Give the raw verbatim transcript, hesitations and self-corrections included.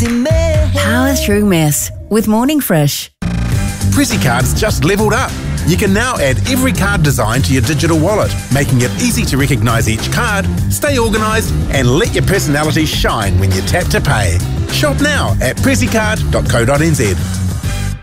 crazy mess. Power through mess with Morning Fresh. Prezzycard's just levelled up. You can now add every card design to your digital wallet, making it easy to recognise each card, stay organised, and let your personality shine when you tap to pay. Shop now at prezzycard dot co dot n z.